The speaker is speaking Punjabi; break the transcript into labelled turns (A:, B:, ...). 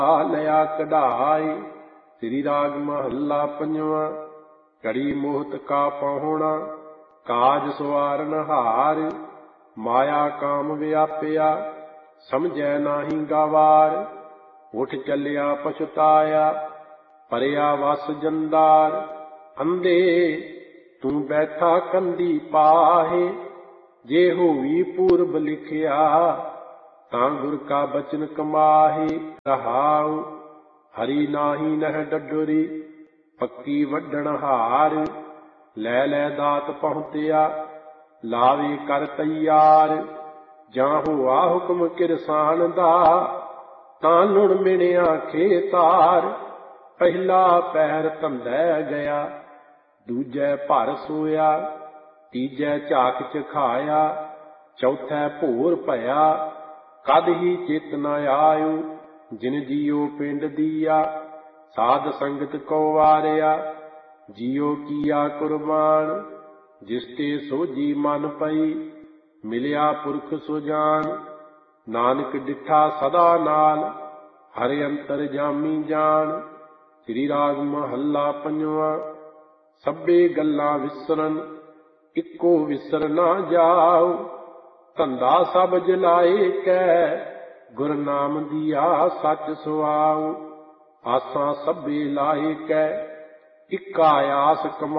A: ਲਿਆ ਕਢਾਈ। ਸ੍ਰੀ ਰਾਗ ਮਹੱਲਾ ਪੰਜਵਾਂ। ਘੜੀ ਮੋਹਤ ਕਾ ਪਾਹੁਣਾ, ਕਾਜ ਸਵਾਰਨ ਹਾਰ। ਮਾਇਆ ਕਾਮ ਵਿਆਪਿਆ, ਸਮਝੈ ਨਾਹੀ ਗਾਵਾਰ। ਉੱਠ ਚੱਲਿਆ ਪਛਤਾਇਆ, ਭਰਿਆ ਵਸ ਜੰਦਾਰ। ਅੰਧੇ ਤੂੰ ਬੈਠਾ ਕੰਧੀ ਪਾਹੇ, ਜੇ ਹੋਵੀ ਪੂਰਬ ਲਿਖਿਆ, ਤਾਂ ਗੁਰ ਕਾ ਬਚਨ ਕਮਾਹੇ। ਰਹਾਉ ਹਰੀ ਨਾਹੀ ਨਹਿ ਡਡੋਰੀ, ਪੱਕੀ ਵੱਢਣ ਹਾਰ। ਲੈ ਲੈ ਦਾਤ ਪਹੁੰਚਿਆ, ਲਾਵੇ ਕਰ ਤੈਆਰ। ਜਾਂ ਹੋਆ ਹੁਕਮ ਕਿਰਸਾਨ ਦਾ, ਤਾਂ ਲੁਣ ਮਿਣਿਆ ਖੇਤਾਰ। ਪਹਿਲਾ ਪਹਿਰ ਧੰਧੈ ਗਿਆ, ਦੂਜੈ ਭਰ ਸੋਇਆ। ਤੀਜੈ ਝਾਕ ਚਖਾਇਆ, ਚੌਥੈ ਭੋਰ ਭਇਆ। ਕਦ ਹੀ ਚਿਤ ਨ ਆਇਓ, ਜਿਨ ਜੀਓ ਪਿੰਡ ਦੀਆ। ਸਾਧ ਸੰਗਤ ਕੋ ਵਾਰਿਆ, ਜੀਓ ਕੀਆ ਕੁਰਬਾਨ। ਜਿਸ ਤੇ ਸੋਝੀ ਮਨ ਪਈ, ਮਿਲਿਆ ਪੁਰਖ ਸੁਜਾਨ। ਨਾਨਕ ਡਿਠਾ ਸਦਾ ਨਾਲ, ਹਰਿ ਅੰਤਰ ਜਾਮੀ ਜਾਣ। ਸ੍ਰੀ ਰਾਗ ਮਹੱਲਾ ਪੰਜਵਾਂ। ਸਭੇ ਗੱਲਾਂ ਵਿਸਰਨ, ਇੱਕੋ ਵਿਸਰ ਨਾ ਜਾਉ। ਧੰਦਾ ਸਭ ਜਲਾਏ ਕੈ, ਗੁਰ ਨਾਮ ਦੀਆ ਸੱਚ ਸੁਆਉ। ਆਸਾਂ ਸਭੇ ਲਾਏ ਕੈ, ਇੱਕਾ ਆਸ ਕਮਾਉ।